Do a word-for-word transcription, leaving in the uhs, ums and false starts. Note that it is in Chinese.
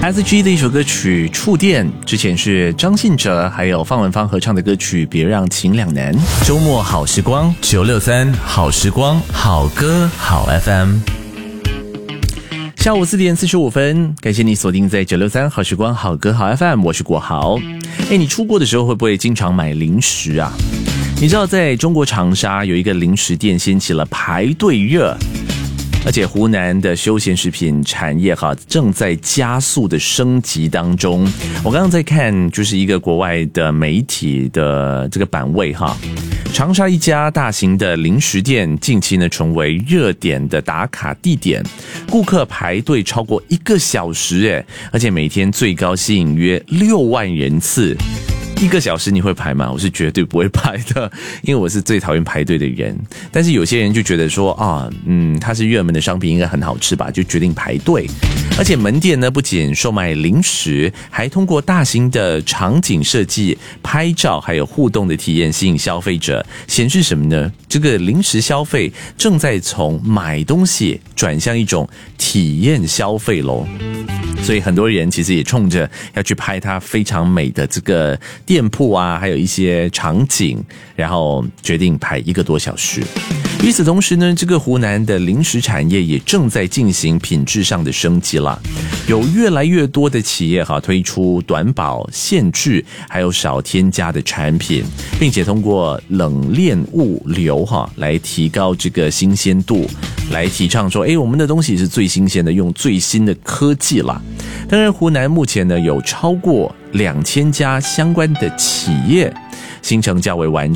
S G 的一首歌曲《触电》，之前是张信哲还有方文芳合唱的歌曲《别让情两难》。周末好时光九六三好时光，好歌好 F M。下午四点四十五分，感谢你锁定在九六三好时光好歌好 F M， 我是国豪。哎，你出国的时候会不会经常买零食啊？你知道在中国长沙有一个零食店掀起了排队热，而且湖南的休闲食品产业哈正在加速的升级当中。我刚刚在看就是一个国外的媒体的这个版位哈，长沙一家大型的零食店近期呢成为热点的打卡地点，顾客排队超过一个小时耶，而且每天最高吸引约六万人次。一个小时你会排吗？我是绝对不会排的，因为我是最讨厌排队的人。但是有些人就觉得说啊，嗯，它是热门的商品，应该很好吃吧，就决定排队。而且门店呢，不仅售卖零食，还通过大型的场景设计、拍照还有互动的体验吸引消费者，显示什么呢？这个零食消费正在从买东西转向一种体验消费咯。所以很多人其实也冲着要去拍它非常美的这个店铺啊，还有一些场景，然后决定排一个多小时。与此同时呢，这个湖南的零食产业也正在进行品质上的升级了，有越来越多的企业哈推出短保、限制还有少添加的产品，并且通过冷链物流哈来提高这个新鲜度，来提倡说，哎，我们的东西是最新鲜的，用最新的科技啦。当然，湖南目前呢有超过两千家相关的企业，形成较为完